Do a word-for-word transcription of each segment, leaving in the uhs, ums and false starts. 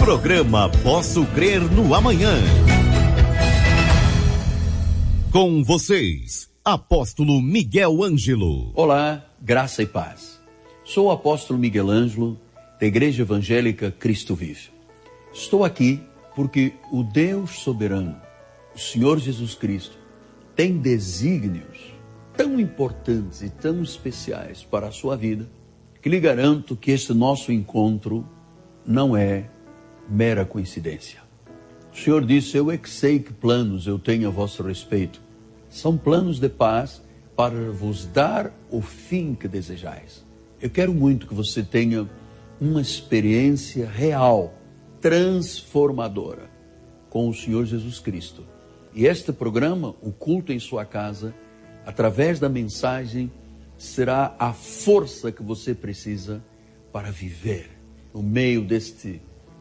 Programa Posso Crer no Amanhã. Com vocês, Apóstolo Miguel Ângelo. Olá, graça e paz. Sou o Apóstolo Miguel Ângelo, da Igreja Evangélica Cristo Vive. Estou aqui porque o Deus soberano, o Senhor Jesus Cristo, tem desígnios tão importantes e tão especiais para a sua vida, que lhe garanto que este nosso encontro não é mera coincidência. O Senhor disse: eu é que sei que planos eu tenho a vosso respeito. São planos de paz para vos dar o fim que desejais. Eu quero muito que você tenha uma experiência real, transformadora com o Senhor Jesus Cristo. E este programa, o culto em sua casa, através da mensagem, será a força que você precisa para viver no meio deste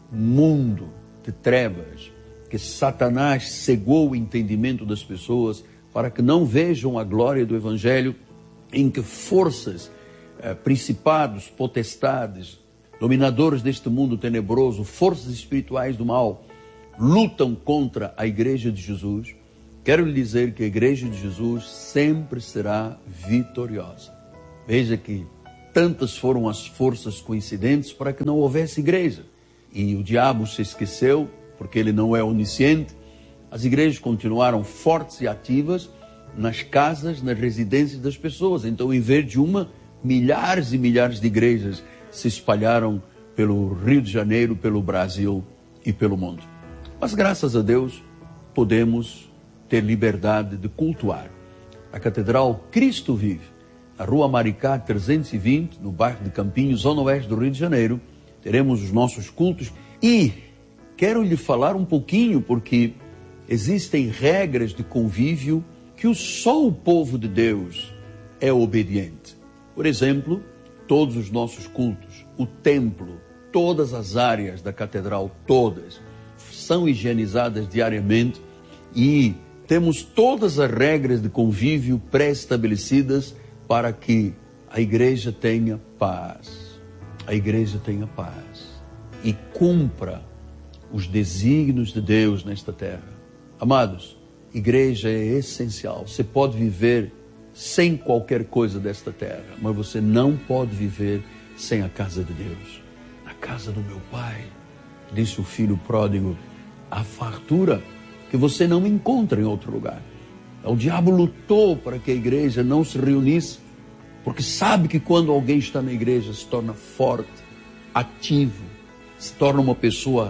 mundo de trevas, que Satanás cegou o entendimento das pessoas para que não vejam a glória do Evangelho, em que forças, eh, principados, potestades, dominadores deste mundo tenebroso, forças espirituais do mal, lutam contra a Igreja de Jesus. Quero lhe dizer que a Igreja de Jesus sempre será vitoriosa. Veja que tantas foram as forças coincidentes para que não houvesse igreja. E o diabo se esqueceu, porque ele não é onisciente. As igrejas continuaram fortes e ativas nas casas, nas residências das pessoas. Então, em vez de uma, milhares e milhares de igrejas se espalharam pelo Rio de Janeiro, pelo Brasil e pelo mundo. Mas, graças a Deus, podemos ter liberdade de cultuar. A Catedral Cristo Vive, na Rua Maricá trezentos e vinte, no bairro de Campinho, zona oeste do Rio de Janeiro, teremos os nossos cultos. E quero lhe falar um pouquinho, porque existem regras de convívio que só o povo de Deus é obediente. Por exemplo, todos os nossos cultos, o templo, todas as áreas da catedral, todas, são higienizadas diariamente e temos todas as regras de convívio pré-estabelecidas para que a igreja tenha paz. A igreja tenha paz e cumpra os desígnios de Deus nesta terra. Amados, igreja é essencial. Você pode viver sem qualquer coisa desta terra, mas você não pode viver sem a casa de Deus. Na casa do meu Pai, disse o filho pródigo, a fartura que você não encontra em outro lugar. O diabo lutou para que a igreja não se reunisse, porque sabe que quando alguém está na igreja se torna forte, ativo, se torna uma pessoa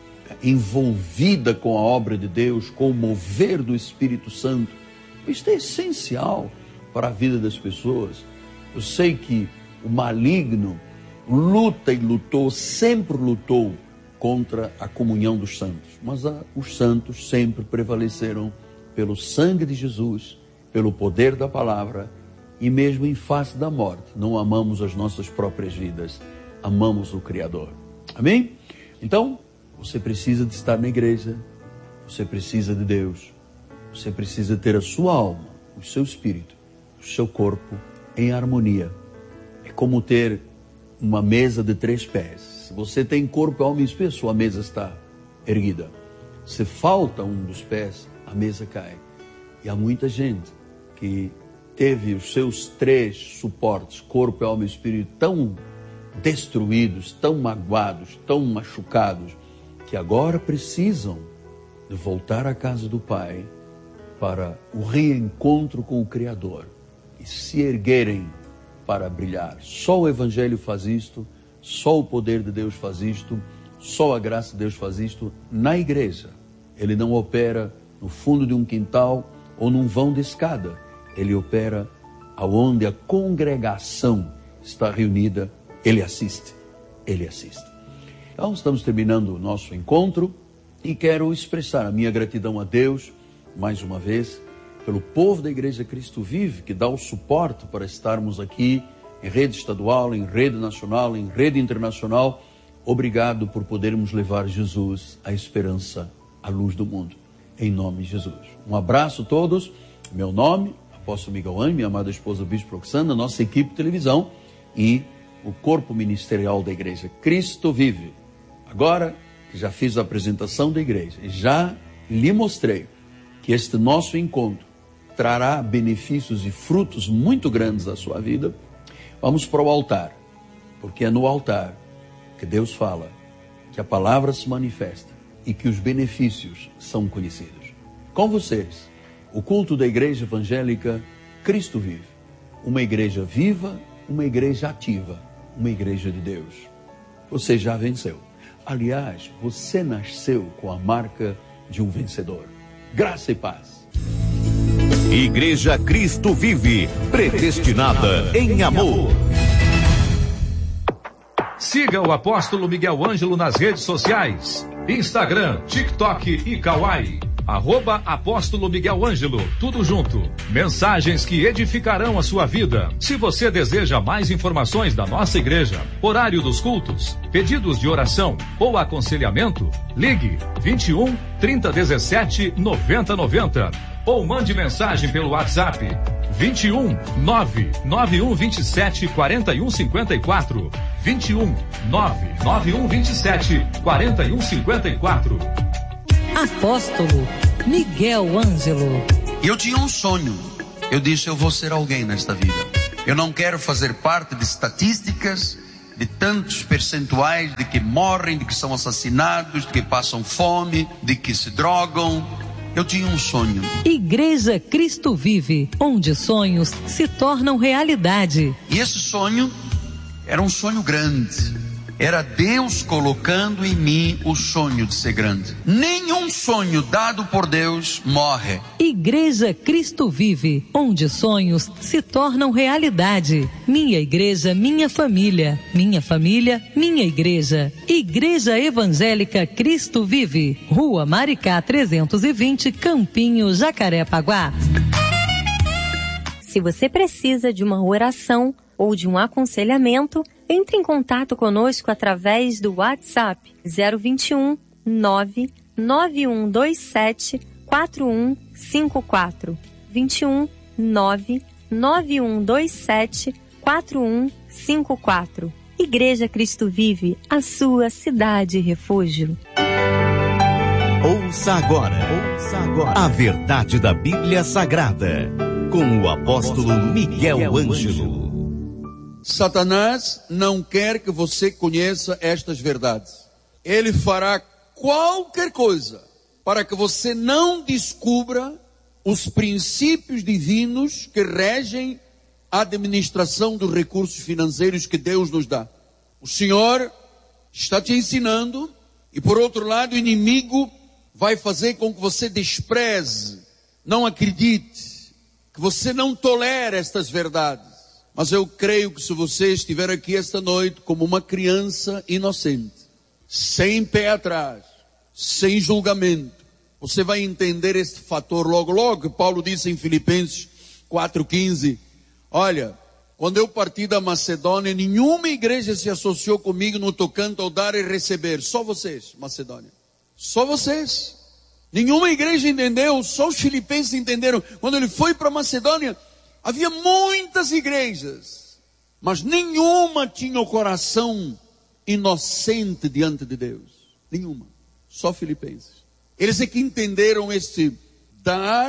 envolvida com a obra de Deus, com o mover do Espírito Santo. Isto é essencial para a vida das pessoas. Eu sei que o maligno luta e lutou, sempre lutou contra a comunhão dos santos, mas a, os santos sempre prevaleceram pelo sangue de Jesus, pelo poder da palavra. E mesmo em face da morte, não amamos as nossas próprias vidas, amamos o Criador. Amém? Então, você precisa de estar na igreja, você precisa de Deus, você precisa ter a sua alma, o seu espírito, o seu corpo em harmonia. É como ter uma mesa de três pés. Se você tem corpo, alma e espírito, sua mesa está erguida. Se falta um dos pés, a mesa cai. E há muita gente que teve os seus três suportes, corpo, alma e espírito, tão destruídos, tão magoados, tão machucados, que agora precisam de voltar à casa do Pai para o reencontro com o Criador e se erguerem para brilhar. Só o Evangelho faz isto, só o poder de Deus faz isto, só a graça de Deus faz isto na igreja. Ele não opera no fundo de um quintal ou num vão de escada. Ele opera aonde a congregação está reunida, ele assiste, ele assiste. Então, estamos terminando o nosso encontro e quero expressar a minha gratidão a Deus, mais uma vez, pelo povo da Igreja Cristo Vive, que dá o suporte para estarmos aqui em rede estadual, em rede nacional, em rede internacional. Obrigado por podermos levar Jesus, a esperança, a luz do mundo, em nome de Jesus. Um abraço a todos, meu nome, Apóstolo Miguel Ângelo, minha amada esposa Bispo Roxana, nossa equipe de televisão e o corpo ministerial da Igreja Cristo Vive. Agora, que já fiz a apresentação da igreja e já lhe mostrei que este nosso encontro trará benefícios e frutos muito grandes à sua vida, vamos para o altar, porque é no altar que Deus fala, que a palavra se manifesta e que os benefícios são conhecidos. Com vocês, o culto da Igreja Evangélica Cristo Vive, uma igreja viva, uma igreja ativa, uma igreja de Deus. Você já venceu. Aliás, você nasceu com a marca de um vencedor. Graça e paz. Igreja Cristo Vive, predestinada em amor. Siga o apóstolo Miguel Ângelo nas redes sociais, Instagram, TikTok e Kawaii. Arroba Apóstolo Miguel Ângelo, tudo junto. Mensagens que edificarão a sua vida. Se você deseja mais informações da nossa igreja, horário dos cultos, pedidos de oração ou aconselhamento, ligue vinte e um, trinta, dezessete, noventa, noventa ou mande mensagem pelo WhatsApp vinte e um, nove nove um vinte e sete, quarenta e um cinquenta e quatro. vinte e um, nove nove um vinte e sete, quarenta e um cinquenta e quatro. Apóstolo Miguel Ângelo. Eu tinha um sonho. Eu disse, eu vou ser alguém nesta vida. Eu não quero fazer parte de estatísticas, de tantos percentuais de que morrem, de que são assassinados, de que passam fome, de que se drogam. Eu tinha um sonho. Igreja Cristo Vive, onde sonhos se tornam realidade. E esse sonho era um sonho grande. Era Deus colocando em mim o sonho de ser grande. Nenhum sonho dado por Deus morre. Igreja Cristo Vive, onde sonhos se tornam realidade. Minha igreja, minha família. Minha família, minha igreja. Igreja Evangélica Cristo Vive. Rua Maricá trezentos e vinte, Campinho, Jacarepaguá. Se você precisa de uma oração ou de um aconselhamento, entre em contato conosco através do WhatsApp zero vinte e um, nove nove um dois sete, quatro um cinco quatro. vinte e um, nove nove um dois sete, quatro um cinco quatro. Igreja Cristo Vive, a sua cidade refúgio. Ouça agora, ouça agora a verdade da Bíblia Sagrada, com o apóstolo Miguel Ângelo. Satanás não quer que você conheça estas verdades. Ele fará qualquer coisa para que você não descubra os princípios divinos que regem a administração dos recursos financeiros que Deus nos dá. O Senhor está te ensinando e, por outro lado, o inimigo vai fazer com que você despreze, não acredite, que você não tolere estas verdades. Mas eu creio que se você estiver aqui esta noite como uma criança inocente, sem pé atrás, sem julgamento, você vai entender este fator logo, logo. Paulo disse em Filipenses quatro quinze, olha, quando eu parti da Macedônia, nenhuma igreja se associou comigo no tocante ao dar e receber. Só vocês, Macedônia. Só vocês. Nenhuma igreja entendeu, só os filipenses entenderam. Quando ele foi para Macedônia, havia muitas igrejas, mas nenhuma tinha o coração inocente diante de Deus. Nenhuma. Só Filipenses. Eles é que entenderam este dar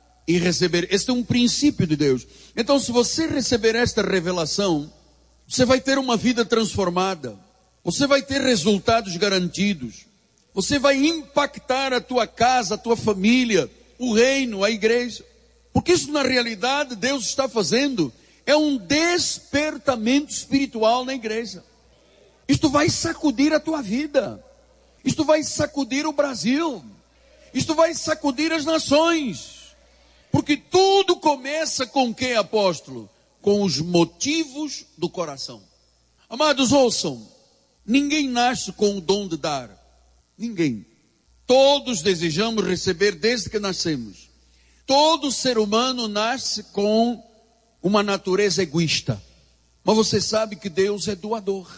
e receber. Este é um princípio de Deus. Então, se você receber esta revelação, você vai ter uma vida transformada. Você vai ter resultados garantidos. Você vai impactar a tua casa, a tua família, o reino, a igreja. Porque isso na realidade Deus está fazendo é um despertamento espiritual na igreja. Isto vai sacudir a tua vida. Isto vai sacudir o Brasil. Isto vai sacudir as nações. Porque tudo começa com quem, apóstolo? Com os motivos do coração. Amados, ouçam. Ninguém nasce com o dom de dar. Ninguém. Todos desejamos receber desde que nascemos. Todo ser humano nasce com uma natureza egoísta. Mas você sabe que Deus é doador.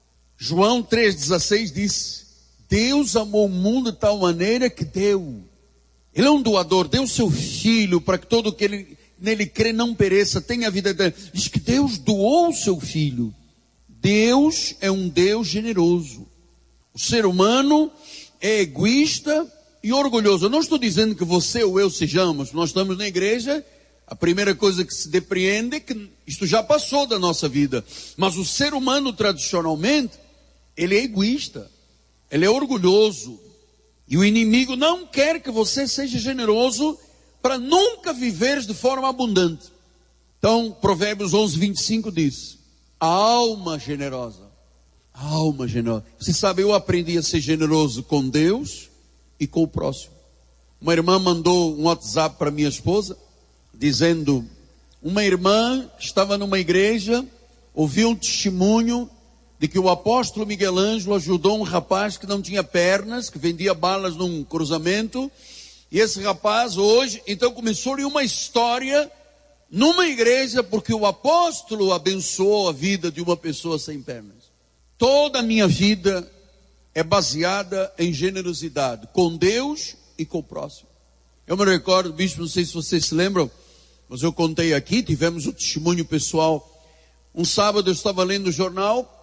João três dezesseis diz, Deus amou o mundo de tal maneira que deu. Ele é um doador, deu seu filho para que todo que ele, nele crê não pereça, tenha a vida eterna. Diz que Deus doou o seu filho. Deus é um Deus generoso. O ser humano é egoísta e orgulhoso. Eu não estou dizendo que você ou eu sejamos. Nós estamos na igreja, a primeira coisa que se depreende é que isto já passou da nossa vida. Mas o ser humano, tradicionalmente, ele é egoísta, ele é orgulhoso. E o inimigo não quer que você seja generoso para nunca viveres de forma abundante. Então, Provérbios onze, vinte e cinco diz: a alma generosa, a alma generosa. Você sabe, eu aprendi a ser generoso com Deus e com o próximo. Uma irmã mandou um WhatsApp para minha esposa, dizendo, uma irmã que estava numa igreja, ouviu um testemunho de que o apóstolo Miguel Ângelo ajudou um rapaz que não tinha pernas, que vendia balas num cruzamento, e esse rapaz hoje, então começou-lhe uma história numa igreja, porque o apóstolo abençoou a vida de uma pessoa sem pernas. Toda a minha vida é baseada em generosidade, com Deus e com o próximo. Eu me recordo, bispo, não sei se vocês se lembram, mas eu contei aqui, tivemos o testemunho pessoal. Um sábado eu estava lendo o jornal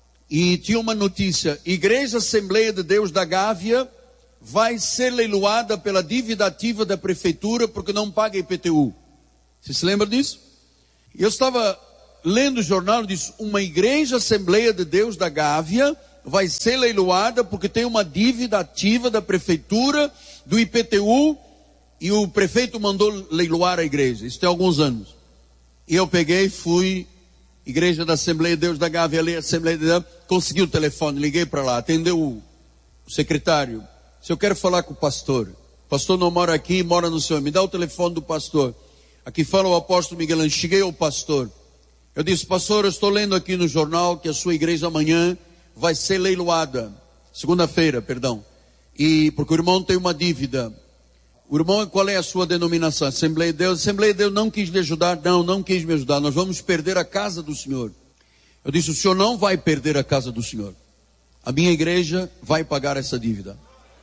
e tinha uma notícia: Igreja Assembleia de Deus da Gávea vai ser leiloada pela dívida ativa da prefeitura porque não paga I P T U. Você se lembra disso? Eu estava lendo o jornal e disse, uma Igreja Assembleia de Deus da Gávea vai ser leiloada porque tem uma dívida ativa da prefeitura, do I P T U, e o prefeito mandou leiloar a igreja. Isso tem alguns anos. E eu peguei, fui, Igreja da Assembleia de Deus da Gávea, ali, Assembleia de Deus, consegui o telefone, liguei para lá, atendeu o, o secretário. Se eu quero falar com o pastor, o pastor não mora aqui, mora no Senhor, me dá o telefone do pastor. Aqui fala o apóstolo Miguel Ângelo. Cheguei ao pastor. Eu disse, pastor, eu estou lendo aqui no jornal que a sua igreja amanhã vai ser leiloada. Segunda-feira, perdão. E porque o irmão tem uma dívida. O irmão, qual é a sua denominação? Assembleia de Deus. Assembleia de Deus não quis lhe ajudar. Não, não quis me ajudar. Nós vamos perder a casa do Senhor. Eu disse, o senhor não vai perder a casa do Senhor. A minha igreja vai pagar essa dívida.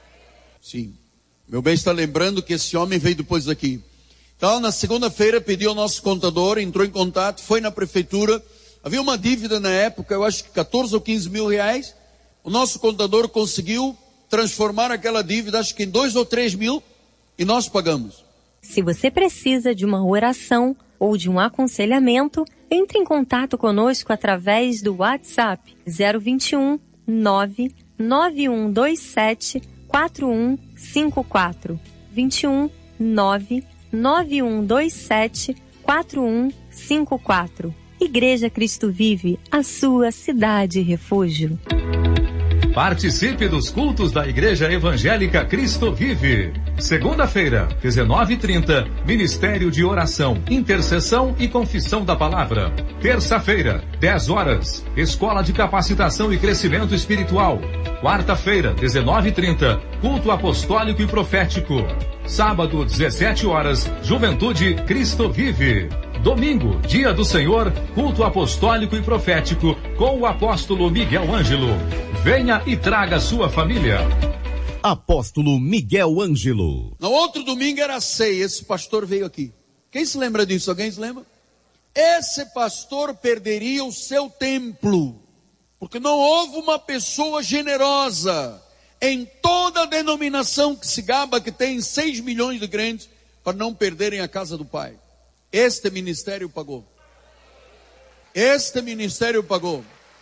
Sim. Meu bem está lembrando que esse homem veio depois daqui. Então, na segunda-feira, pediu ao nosso contador, entrou em contato, foi na prefeitura. Havia uma dívida na época, eu acho que quatorze ou quinze mil reais. O nosso contador conseguiu transformar aquela dívida, acho que em dois ou três mil, e nós pagamos. Se você precisa de uma oração ou de um aconselhamento, entre em contato conosco através do WhatsApp zero vinte e um, nove nove um dois sete, quatro um cinco quatro. vinte e um, nove nove um dois sete, quatro um cinco quatro. Igreja Cristo Vive, a sua cidade refúgio. Participe dos cultos da Igreja Evangélica Cristo Vive. Segunda-feira, dezenove e trinta, Ministério de Oração, Intercessão e Confissão da Palavra. Terça-feira, dez horas, Escola de Capacitação e Crescimento Espiritual. Quarta-feira, dezenove e trinta, Culto Apostólico e Profético. Sábado, dezessete horas, Juventude Cristo Vive. Domingo, Dia do Senhor, Culto Apostólico e Profético, com o apóstolo Miguel Ângelo. Venha e traga sua família. Apóstolo Miguel Ângelo. No outro domingo era a ceia, esse pastor veio aqui. Quem se lembra disso? Alguém se lembra? Esse pastor perderia o seu templo, porque não houve uma pessoa generosa em toda a denominação que se gaba que tem seis milhões de crentes para não perderem a casa do Pai. Este ministério pagou. Este ministério pagou.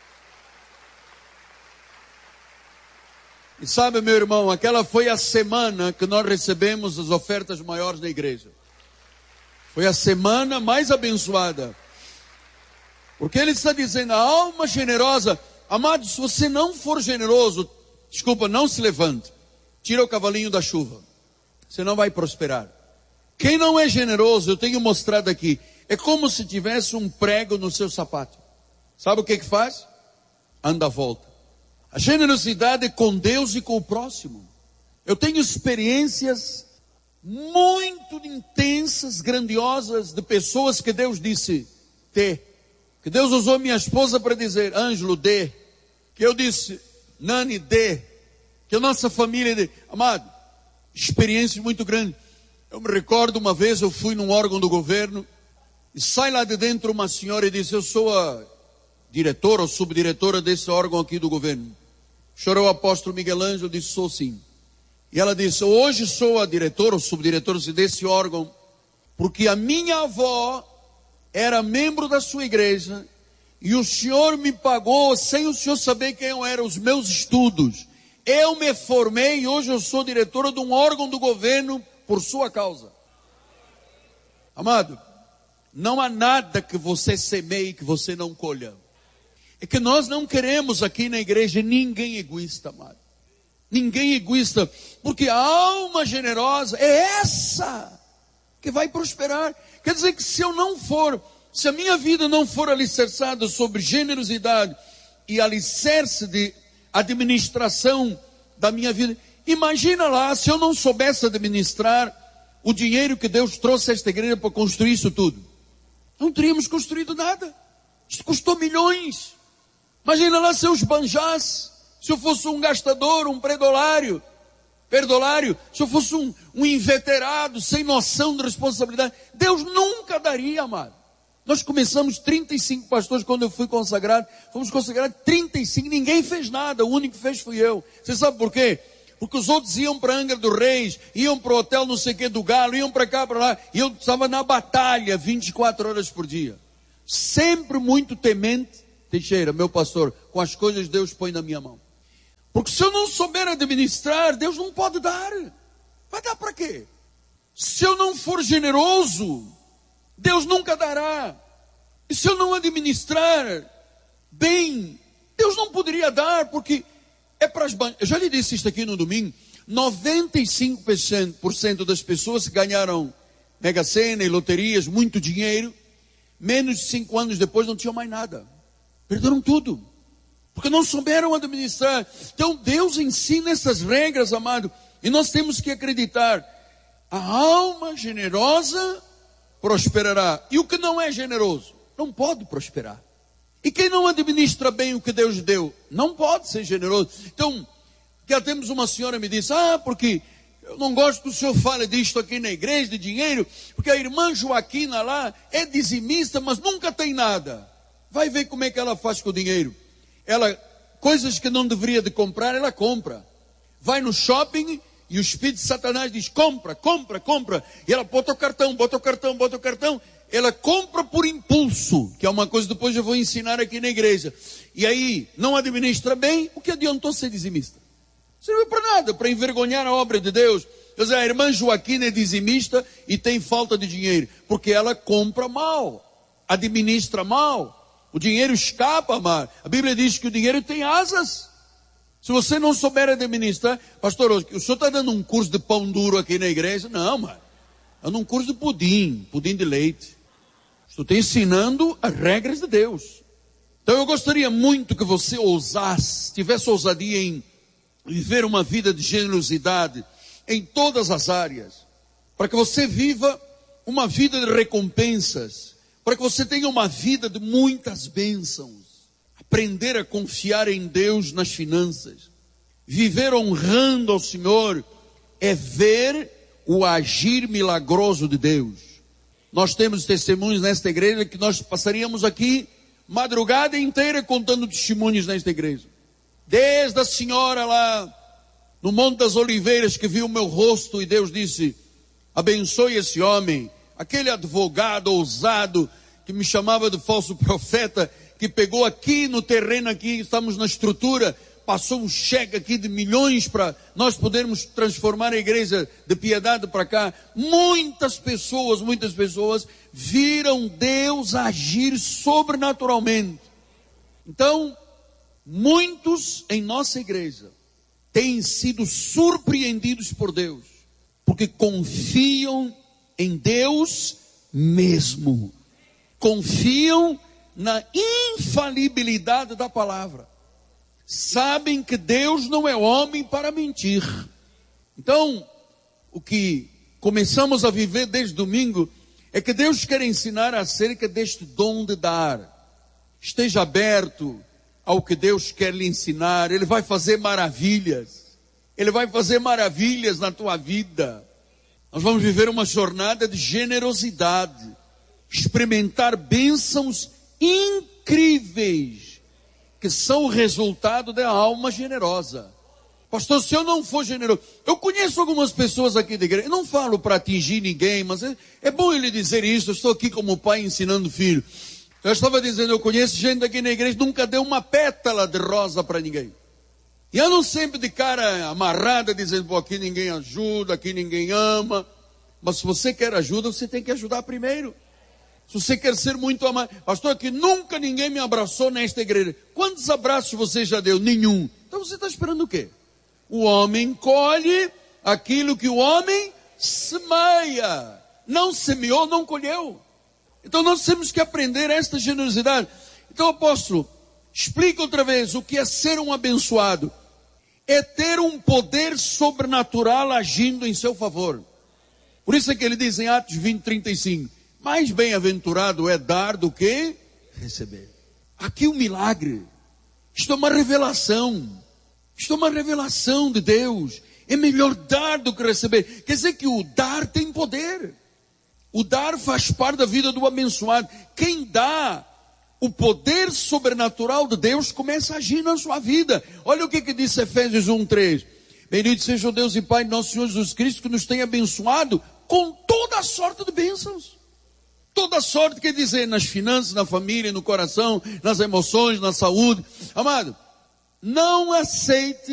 E sabe, meu irmão, aquela foi a semana que nós recebemos as ofertas maiores da igreja. Foi a semana mais abençoada. Porque ele está dizendo, a alma generosa, amado, se você não for generoso, desculpa, não se levante. Tira o cavalinho da chuva. Você não vai prosperar. Quem não é generoso, eu tenho mostrado aqui, é como se tivesse um prego no seu sapato. Sabe o que que faz? Anda à volta. A generosidade é com Deus e com o próximo. Eu tenho experiências muito intensas, grandiosas, de pessoas que Deus disse, dê. Que Deus usou minha esposa para dizer, Ângelo, dê. Que eu disse, Nani, dê. Que a nossa família dê. Amado, experiências muito grandes. Eu me recordo uma vez, eu fui num órgão do governo, e sai lá de dentro uma senhora e diz, eu sou a diretora ou subdiretora desse órgão aqui do governo. Chorou o apóstolo Miguel Ângelo, disse, sou sim. E ela disse, hoje sou a diretora, ou subdiretora desse órgão, porque a minha avó era membro da sua igreja, e o senhor me pagou, sem o senhor saber quem eu era, os meus estudos. Eu me formei e hoje eu sou diretora de um órgão do governo por sua causa. Amado, não há nada que você semeie que você não colha. É que nós não queremos aqui na igreja ninguém egoísta, amado. Ninguém egoísta, porque a alma generosa é essa que vai prosperar. Quer dizer que se eu não for, se a minha vida não for alicerçada sobre generosidade e alicerce de administração da minha vida, imagina lá se eu não soubesse administrar o dinheiro que Deus trouxe a esta igreja para construir isso tudo. Não teríamos construído nada. Isso custou milhões. Imagina lá se eu esbanjasse, se eu fosse um gastador, um predolário, perdolário, se eu fosse um, um inveterado, sem noção de responsabilidade. Deus nunca daria, amado. Nós começamos trinta e cinco pastores quando eu fui consagrado, fomos consagrados trinta e cinco, ninguém fez nada, o único que fez fui eu. Você sabe por quê? Porque os outros iam para Angra dos Reis, iam para o hotel não sei o que do Galo, iam para cá, para lá, e eu estava na batalha vinte e quatro horas por dia. Sempre muito temente, Teixeira, meu pastor, com as coisas que Deus põe na minha mão. Porque se eu não souber administrar, Deus não pode dar. Vai dar para quê? Se eu não for generoso, Deus nunca dará. E se eu não administrar bem, Deus não poderia dar, porque é para as bancas. Eu já lhe disse isso aqui no domingo. noventa e cinco por cento das pessoas que ganharam Mega Sena e loterias, muito dinheiro, menos de cinco anos depois não tinham mais nada. Perderam tudo. Porque não souberam administrar. Então Deus ensina essas regras, amado. E nós temos que acreditar. A alma generosa prosperará. E o que não é generoso não pode prosperar. E quem não administra bem o que Deus deu não pode ser generoso. Então, já temos uma senhora me disse, ah, porque eu não gosto que o senhor fale disto aqui na igreja, de dinheiro, porque a irmã Joaquina lá é dizimista, mas nunca tem nada. Vai ver como é que ela faz com o dinheiro. Ela, coisas que não deveria de comprar, ela compra. Vai no shopping e o espírito de Satanás diz, compra, compra, compra. E ela bota o cartão, bota o cartão, bota o cartão. Ela compra por impulso, que é uma coisa que depois eu vou ensinar aqui na igreja. E aí, não administra bem, o que adiantou ser dizimista? Não serviu para nada, para envergonhar a obra de Deus. Quer dizer, a irmã Joaquina é dizimista e tem falta de dinheiro, porque ela compra mal, administra mal. O dinheiro escapa, amado. A Bíblia diz que o dinheiro tem asas. Se você não souber administrar, pastor, o senhor está dando um curso de pão duro aqui na igreja? Não, mano. Está dando um curso de pudim, pudim de leite. Estou te ensinando as regras de Deus. Então eu gostaria muito que você ousasse, tivesse ousadia em viver uma vida de generosidade em todas as áreas. Para que você viva uma vida de recompensas. Para que você tenha uma vida de muitas bênçãos. Aprender a confiar em Deus nas finanças. Viver honrando ao Senhor é ver o agir milagroso de Deus. Nós temos testemunhos nesta igreja que nós passaríamos aqui madrugada inteira contando testemunhos nesta igreja. Desde a senhora lá no Monte das Oliveiras que viu o meu rosto e Deus disse, abençoe esse homem. Aquele advogado ousado que me chamava de falso profeta, que pegou aqui no terreno, aqui estamos na estrutura, passou um cheque aqui de milhões para nós podermos transformar a igreja de Piedade para cá. Muitas pessoas, muitas pessoas viram Deus agir sobrenaturalmente. Então, muitos em nossa igreja têm sido surpreendidos por Deus, porque confiam em Deus mesmo. Confiam na infalibilidade da palavra. Sabem que Deus não é homem para mentir. Então, o que começamos a viver desde domingo é que Deus quer ensinar acerca deste dom de dar. Esteja aberto ao que Deus quer lhe ensinar. Ele vai fazer maravilhas. Ele vai fazer maravilhas na tua vida. Nós vamos viver uma jornada de generosidade. Experimentar bênçãos incríveis que são o resultado da alma generosa. Pastor, se eu não for generoso, eu conheço algumas pessoas aqui da igreja, eu não falo para atingir ninguém, mas é, é bom ele dizer isso. Eu estou aqui como pai ensinando filho. Eu estava dizendo, eu conheço gente aqui na igreja que nunca deu uma pétala de rosa para ninguém. E andam sempre de cara amarrada, dizendo, pô, aqui ninguém ajuda, aqui ninguém ama. Mas se você quer ajuda, você tem que ajudar primeiro. Se você quer ser muito amado. Pastor, aqui nunca ninguém me abraçou nesta igreja. Quantos abraços você já deu? Nenhum. Então você está esperando o quê? O homem colhe aquilo que o homem semeia. Não semeou, não colheu. Então nós temos que aprender esta generosidade. Então, apóstolo, explica outra vez o que é ser um abençoado. É ter um poder sobrenatural agindo em seu favor. Por isso é que ele diz em Atos vinte, trinta e cinco, mais bem-aventurado é dar do que receber. Aqui o milagre. Isto é uma revelação. Isto é uma revelação de Deus. É melhor dar do que receber. Quer dizer que o dar tem poder. O dar faz parte da vida do abençoado. Quem dá, o poder sobrenatural de Deus começa a agir na sua vida. Olha o que, que diz Efésios um, três. Bendito seja o Deus e Pai de nosso Senhor Jesus Cristo, que nos tem abençoado com toda a sorte de bênçãos. Toda a sorte quer dizer nas finanças, na família, no coração, nas emoções, na saúde. Amado, não aceite